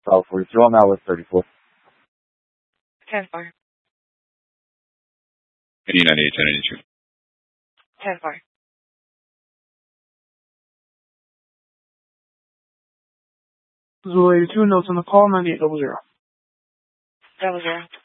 1242. I'm now with 34. 10-4. 98, 10-4. Zulu 82, notes on the call, 9800. 00.